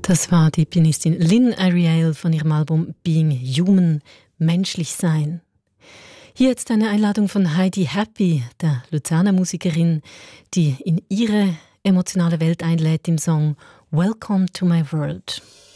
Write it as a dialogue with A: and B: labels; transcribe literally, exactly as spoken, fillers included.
A: Das war die Pianistin Lynn Ariel von ihrem Album Being Human, menschlich sein. Hier jetzt eine Einladung von Heidi Happy, der Luzerner Musikerin, die in ihre emotionale Welt einlädt im Song Welcome to My World.